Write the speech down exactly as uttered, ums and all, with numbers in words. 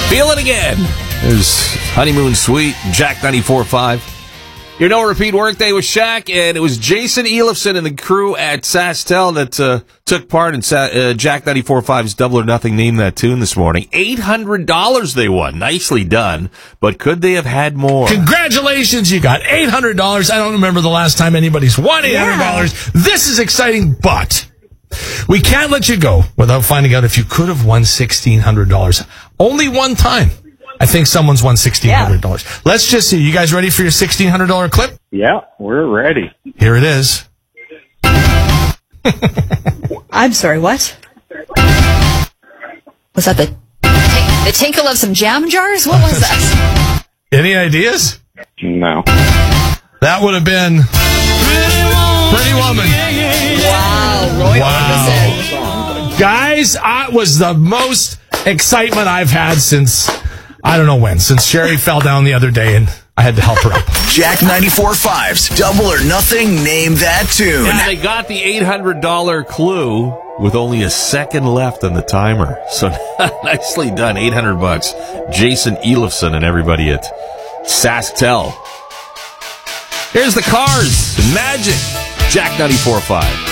Feel it again. There's Honeymoon Suite, Jack ninety-four point five. Your No Repeat Workday with Shaq, and it was Jason Elifson and the crew at SaskTel that uh, took part in Sa- uh, Jack ninety-four point five's Double or Nothing Name That Tune this morning. eight hundred dollars they won. Nicely done. But could they have had more? Congratulations, you got eight hundred dollars. I don't remember the last time anybody's won eight hundred dollars. Yeah. This is exciting, but we can't let you go without finding out if you could have won sixteen hundred dollars. Only one time. I think someone's won sixteen hundred dollars. Yeah. Let's just see. You guys ready for your sixteen hundred dollars clip? Yeah, we're ready. Here it is. I'm sorry, what? Was that the, the tinkle of some jam jars? What was that? Any ideas? No. That would have been Pretty Woman. Wow, Roy wow. Orbison. Guys, I was the most excitement I've had since... I don't know when, since Sherry fell down the other day and I had to help her up. Jack ninety-four point five's Double or Nothing Name That Tune. Yeah, they got the eight hundred dollars clue with only a second left on the timer. So nicely done, eight hundred bucks. Jason Elifson and everybody at SaskTel. Here's the Cars, Magic, Jack ninety-four point five.